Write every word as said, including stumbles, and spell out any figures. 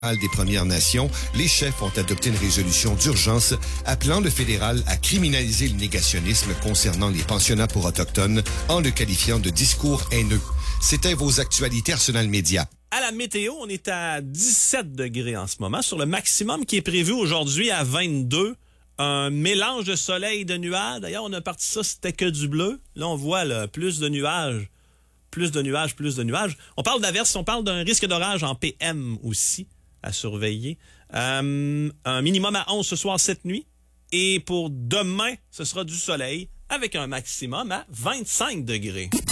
des Premières Nations, les chefs ont adopté une résolution d'urgence appelant le fédéral à criminaliser le négationnisme concernant les pensionnats pour Autochtones en le qualifiant de discours haineux. C'était vos actualités Arsenal Média. À la météo, on est à dix-sept degrés en ce moment, sur le maximum qui est prévu aujourd'hui à vingt-deux. Un mélange de soleil et de nuages. D'ailleurs, on a parti ça, c'était que du bleu. Là, on voit là, plus de nuages. Plus de nuages, plus de nuages. On parle d'averses, on parle d'un risque d'orage en P M aussi à surveiller. Euh, un minimum à onze ce soir, cette nuit. Et pour demain, ce sera du soleil avec un maximum à vingt-cinq degrés.